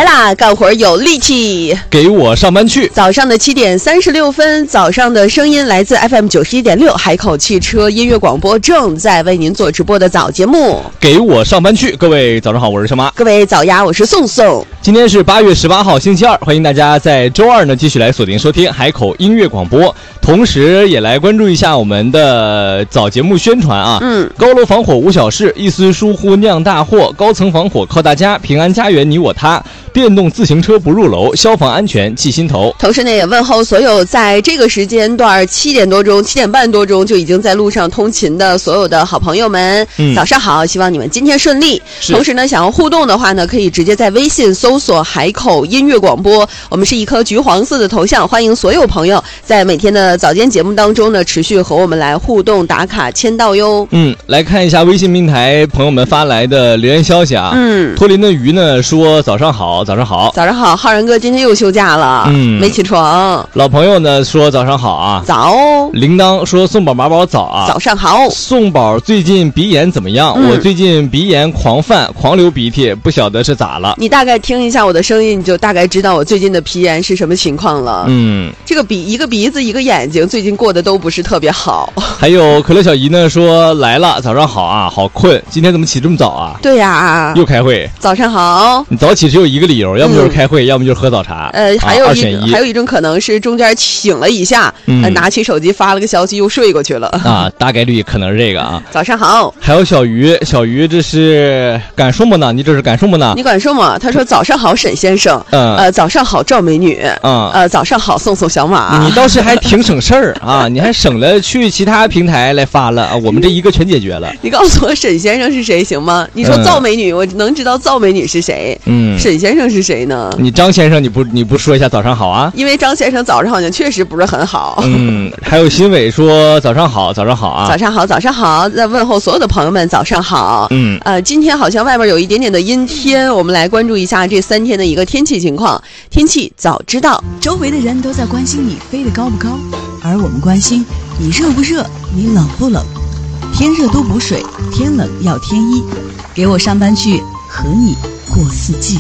啦，干活有力气， 给我上班去。 早上的7点36分，早上的声音来自 FM 91.6海口汽车音乐广播，正在为您做直播的早节目。 给我上班去，各位早上好，我是小马。 各位早呀，我是宋宋。 今天是8月18号，星期二，欢迎大家在周二呢继续来锁定收听海口音乐广播，同时也来关注一下我们的早节目宣传啊。高楼防火无小事，一丝疏忽酿大祸，高层防火靠大家，平安家园你我他，电动自行车不入楼，消防安全记心头。 同时呢，也问候所有在这个时间段7点多钟、7点半多钟就已经在路上通勤的所有的好朋友们，早上好，希望你们今天顺利。同时呢，想要互动的话呢，可以直接在微信搜索海口音乐广播，我们是一颗橘黄色的头像，欢迎所有朋友在每天的早间节目当中呢，持续和我们来互动打卡签到哟。 来看一下微信平台朋友们发来的留言消息啊。托林的鱼呢说早上好，早上好， 早上好，浩然哥今天又休假了，没起床。 老朋友呢说早上好啊， 早。 铃铛说宋宝马宝早啊， 早上好。 宋宝最近鼻炎怎么样？我最近鼻炎狂犯，狂流鼻涕，不晓得是咋了。 你大概听一下我的声音，你就大概知道我最近的皮炎是什么情况了。这个一个鼻子一个眼睛最近过得都不是特别好。 还有可乐小姨呢说来了，早上好啊，好困，今天怎么起这么早啊？ 对呀， 又开会。 早上好。 你早起只有一个理由，要么就是开会，要么就是喝早茶。 还有一种可能是中间醒了一下，拿起手机发了个消息又睡过去了啊，大概率可能是这个啊。 早上好。 还有小鱼，小鱼这是干什么呢？你这是干什么呢？ 你干什么？他说早上好沈先生，早上好赵美女，早上好宋宋小马。 你倒是还挺省事儿啊，你还省了去其他平台来发了啊，我们这一个全解决了。 你告诉我沈先生是谁行吗？你说赵美女，我能知道赵美女是谁，沈先生是谁呢？ 你张先生你不说一下早上好啊？ 因为张先生早上好像确实不是很好。 还有新伟说早上好，早上好啊， 早上好，早上好，在问候所有的朋友们早上好。今天好像外边有一点点的阴天，我们来关注一下这3天的一个天气情况。天气早知道， 周围的人都在关心你飞得高不高，而我们关心你热不热，你冷不冷。天热多补水，天冷要添衣。给我上班去，和你过四季。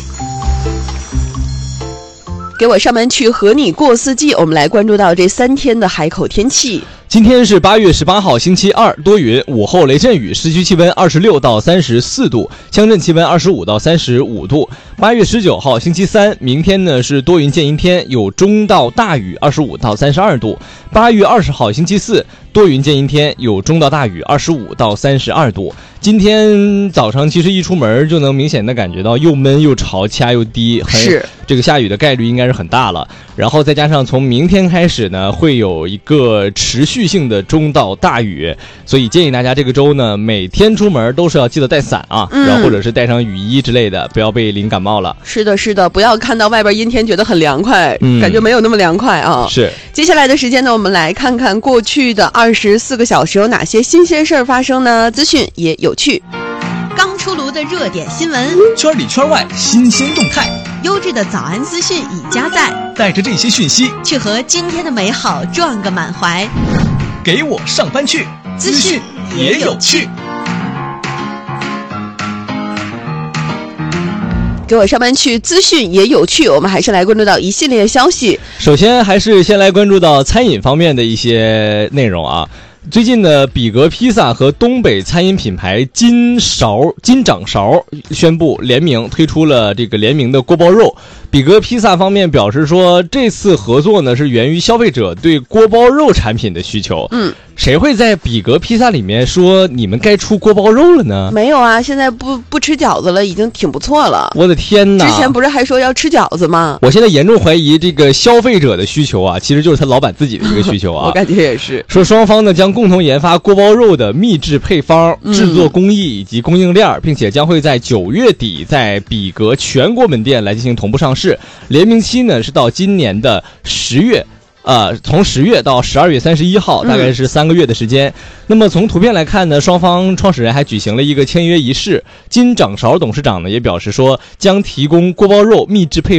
给我上班去，和你过四季。我们来关注到这3天的海口天气。 今天是8月18号星期二，多云，午后雷阵雨，市区气温26到34度，乡镇气温25到35度。8月19号星期三，明天呢是多云见阴天，有中到大雨，25到32度。8月20号星期四，多云见阴天，有中到大雨，25到32度。今天早上其实一出门就能明显的感觉到又闷又潮，气压又低， 是这个下雨的概率应该是很大了。然后再加上从明天开始呢，会有一个持续性的中到大雨，所以建议大家这个周呢，每天出门都是要记得带伞啊，然后或者是带上雨衣之类的，不要被淋感冒了。 是的，是的，不要看到外边阴天觉得很凉快，感觉没有那么凉快啊。 是。 接下来的时间呢，我们来看看过去的24个小时有哪些新鲜事儿发生呢？资讯也有趣。刚出炉的热点新闻， 圈里圈外新鲜动态， 优质的早安资讯已加载， 带着这些讯息去和今天的美好撞个满怀。 给我上班去， 资讯也有趣。给我上班去，资讯也有趣。我们还是来关注到一系列消息。 首先还是先来关注到餐饮方面的一些内容啊。最近呢，比格披萨和东北餐饮品牌金掌勺宣布联名推出了这个联名的锅包肉。比格披萨方面表示说，这次合作呢是源于消费者对锅包肉产品的需求。谁会在比格披萨里面说你们该出锅包肉了呢？ 没有啊，现在不吃饺子了，已经挺不错了。 我的天哪！ 之前不是还说要吃饺子吗？ 我现在严重怀疑这个消费者的需求啊，其实就是他老板自己的一个需求啊。 我感觉也是。 说双方呢将共同研发锅包肉的秘制配方、制作工艺以及供应链，并且将会在9月底在比格全国门店来进行同步上市。联名期呢是到今年的10月。从10月到12月31号，大概是3个月的时间。那么从图片来看呢，双方创始人还举行了一个签约仪式。金掌勺董事长呢也表示说，将提供锅包肉秘制配